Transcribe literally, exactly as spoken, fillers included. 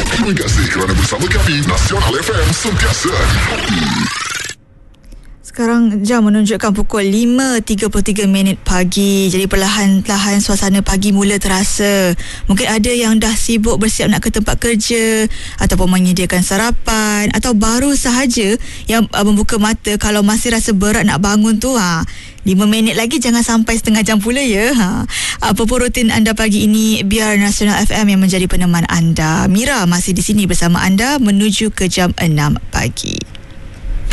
Terima kasih kerana bersama kami. Nasional F M, sentiasa di hati. Sekarang jam menunjukkan pukul lima tiga puluh tiga minit pagi. Jadi perlahan-lahan suasana pagi mula terasa. Mungkin ada yang dah sibuk bersiap nak ke tempat kerja ataupun menyediakan sarapan, atau baru sahaja yang uh, membuka mata. Kalau masih rasa berat nak bangun tu, ha, lima minit lagi, jangan sampai setengah jam pula ya. Ha. Apa pun rutin anda pagi ini, biar Nasional F M yang menjadi peneman anda. Mira masih di sini bersama anda menuju ke jam enam pagi.